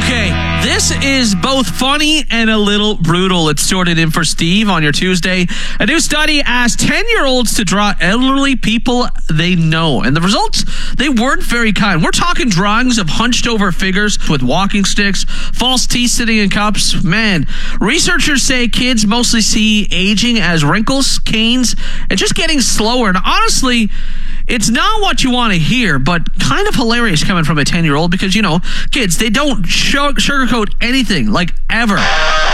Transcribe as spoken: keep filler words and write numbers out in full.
Okay, this is both funny and a little brutal. It's sorted in for Steve on your Tuesday. A new study asked ten-year-olds to draw elderly people they know. And the results, they weren't very kind. We're talking drawings of hunched-over figures with walking sticks, false teeth sitting in cups. Man, researchers say kids mostly see aging as wrinkles, canes, and just getting slower. And honestly, it's not what you want to hear, but kind of hilarious coming from a ten-year-old because, you know, kids, they don't sugarcoat anything, like ever.